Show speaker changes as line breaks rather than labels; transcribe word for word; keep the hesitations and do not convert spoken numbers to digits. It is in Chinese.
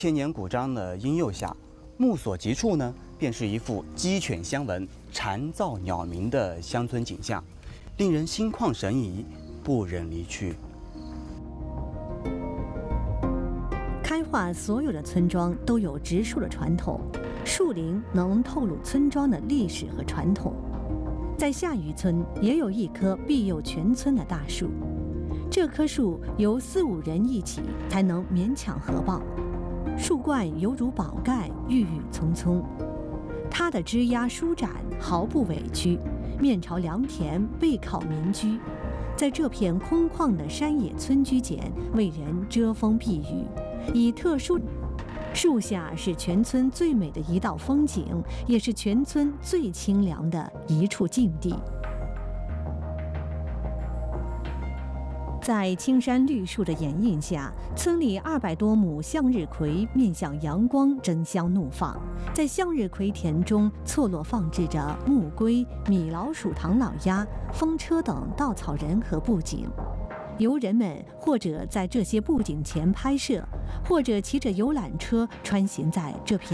千年古樟的荫佑下，目所及处呢，便是一幅鸡犬相闻、蝉噪鸟鸣的乡村景象，令人心旷神怡，不忍离去。
开化所有的村庄都有植树的传统，树林能透露村庄的历史和传统。在下渔村也有一棵庇佑全村的大树，这棵树由四五人一起才能勉强合抱。树冠犹如宝盖，郁郁葱葱，它的枝桠舒展，毫不委屈，面朝良田，背靠民居，在这片空旷的山野村居间为人遮风避雨。以特殊树下是全村最美的一道风景，也是全村最清凉的一处净地。在青山绿树的掩映下，村里二百多亩向日葵面向阳光，争相怒放。在向日葵田中错落放置着木龟、米老鼠、唐老鸭、风车等稻草人和布景。游人们或者在这些布景前拍摄，或者骑着游览车穿行在这片